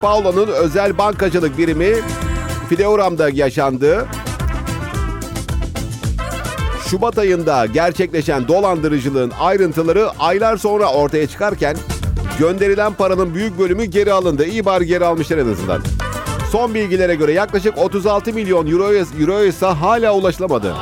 Paulo'nun özel bankacılık birimi Fleuram'da yaşandı. Şubat ayında gerçekleşen dolandırıcılığın ayrıntıları aylar sonra ortaya çıkarken gönderilen paranın büyük bölümü geri alındı. İyi bari geri almışlar en azından. Son bilgilere göre yaklaşık 36 milyon euro ise hala ulaşılamadı.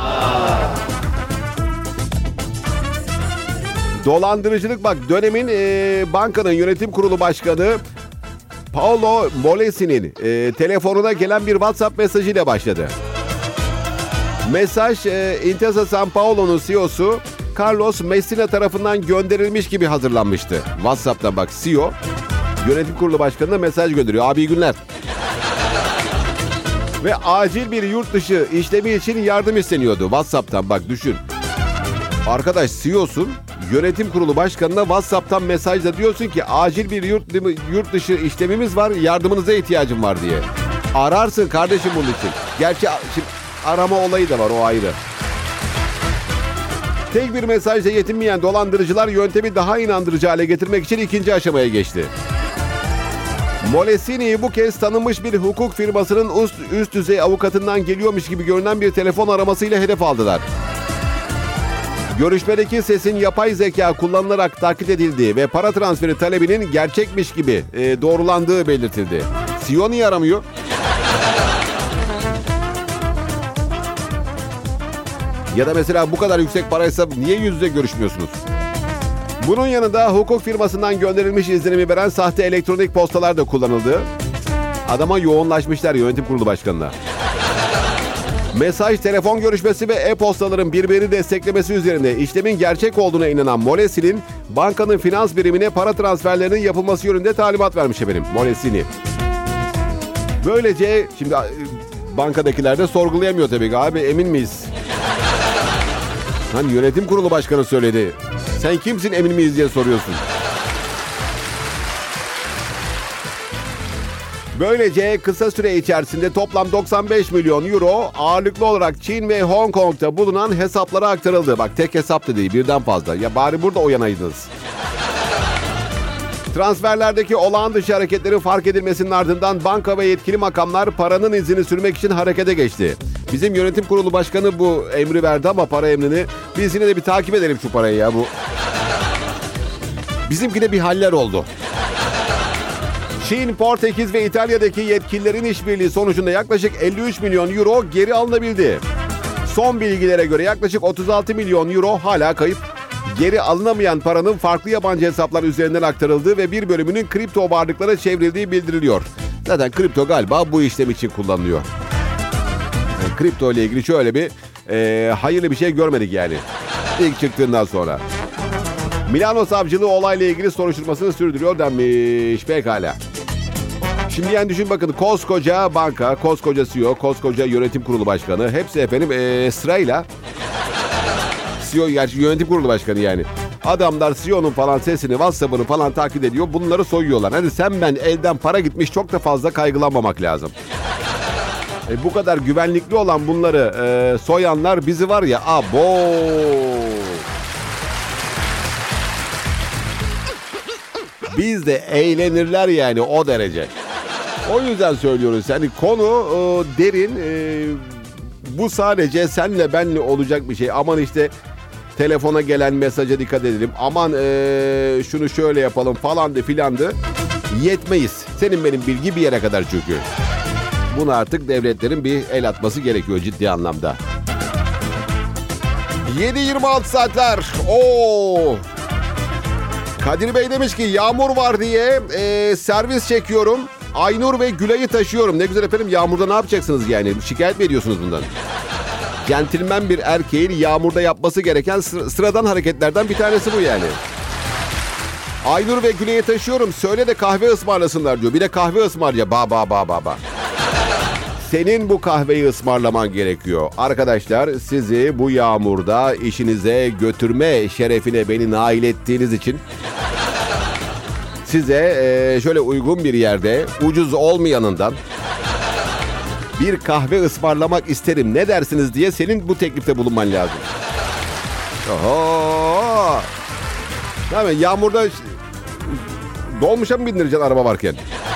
Dolandırıcılık bak dönemin bankanın yönetim kurulu başkanı Paolo Molesi'nin telefonuna gelen bir WhatsApp mesajıyla başladı. Mesaj Intesa Sanpaolo'nun CEO'su Carlos Messina tarafından gönderilmiş gibi hazırlanmıştı. WhatsApp'tan bak CEO yönetim kurulu başkanına mesaj gönderiyor. Abi iyi günler. Ve acil bir yurt dışı işlemi için yardım isteniyordu. WhatsApp'tan bak düşün. Arkadaş CEO'sun, yönetim kurulu başkanına WhatsApp'tan mesajla diyorsun ki acil bir yurt dışı işlemimiz var, yardımınıza ihtiyacım var diye. Ararsın kardeşim bunun için. Gerçi şimdi arama olayı da var, o ayrı. Tek bir mesajla yetinmeyen dolandırıcılar yöntemi daha inandırıcı hale getirmek için ikinci aşamaya geçti. Molesini'yi bu kez tanınmış bir hukuk firmasının üst düzey avukatından geliyormuş gibi görünen bir telefon aramasıyla hedef aldılar. Görüşmedeki sesin yapay zeka kullanılarak taklit edildiği ve para transferi talebinin gerçekmiş gibi doğrulandığı belirtildi. CEO niye aramıyor? Ya da mesela bu kadar yüksek paraysa niye yüz yüze görüşmüyorsunuz? Bunun yanında hukuk firmasından gönderilmiş izlenimi veren sahte elektronik postalar da kullanıldı. Adama yoğunlaşmışlar yönetim kurulu başkanına. Mesaj, telefon görüşmesi ve e-postaların birbirini desteklemesi üzerine işlemin gerçek olduğuna inanan Molesini'nin bankanın finans birimine para transferlerinin yapılması yönünde talimat vermiş efendim Molesini. Böylece şimdi bankadakiler de sorgulayamıyor tabii ki. Abi emin miyiz? Hani yönetim kurulu başkanı söyledi. Sen kimsin emin miyiz diye soruyorsun. Böylece kısa süre içerisinde toplam 95 milyon euro ağırlıklı olarak Çin ve Hong Kong'da bulunan hesaplara aktarıldı. Bak tek hesap da değil, birden fazla. Ya bari burada oyanaydınız. Transferlerdeki olağan dışı hareketlerin fark edilmesinin ardından banka ve yetkili makamlar paranın izini sürmek için harekete geçti. Bizim yönetim kurulu başkanı bu emri verdi ama para emrini biz yine de bir takip edelim şu parayı ya bu. Bizimkine bir haller oldu. Çin, Portekiz ve İtalya'daki yetkililerin işbirliği sonucunda yaklaşık 53 milyon euro geri alınabildi. Son bilgilere göre yaklaşık 36 milyon euro hala kayıp. Geri alınamayan paranın farklı yabancı hesaplar üzerinden aktarıldığı ve bir bölümünün kripto varlıklara çevrildiği bildiriliyor. Zaten kripto galiba bu işlem için kullanılıyor. Yani kripto ile ilgili şöyle bir hayırlı bir şey görmedik yani. İlk çıktığından sonra. Milano savcılığı olayla ilgili soruşturmasını sürdürüyor denmiş. Pekala. Şimdi yani düşün bakın koskoca banka, koskoca CEO, koskoca yönetim kurulu başkanı hepsi efendim sırayla CEO yönetim kurulu başkanı yani. Adamlar CEO'nun falan sesini, WhatsApp'ını falan takip ediyor. Bunları soyuyorlar. Hani sen ben elden para gitmiş çok da fazla kaygılanmamak lazım. Bu kadar güvenlikli olan bunları soyanlar bizi var ya abo. Biz de eğlenirler yani o derece. O yüzden söylüyoruz yani konu derin. Bu sadece senle benle olacak bir şey. Aman işte telefona gelen mesaja dikkat edelim. Aman şunu şöyle yapalım falandı filandı. Yetmeyiz. Senin benim bilgi bir yere kadar çünkü. Buna artık devletlerin bir el atması gerekiyor ciddi anlamda. 7:26 saatler. Oo. Kadir Bey demiş ki yağmur var diye servis çekiyorum. Aynur ve Gülay'ı taşıyorum. Ne güzel efendim, yağmurda ne yapacaksınız yani? Şikayet mi ediyorsunuz bundan? Centilmen bir erkeğin yağmurda yapması gereken sıradan hareketlerden bir tanesi bu yani. Aynur ve Gülay'ı taşıyorum. Söyle de kahve ısmarlasınlar diyor. Bir de kahve ısmarla. Ba. Senin bu kahveyi ısmarlaman gerekiyor. Arkadaşlar sizi bu yağmurda işinize götürme şerefine beni nail ettiğiniz için size şöyle uygun bir yerde ucuz olmayanından bir kahve ısmarlamak isterim. Ne dersiniz diye senin bu teklifte bulunman lazım. Oho! Yani yağmurda dolmuşa mı bindireceksin araba varken?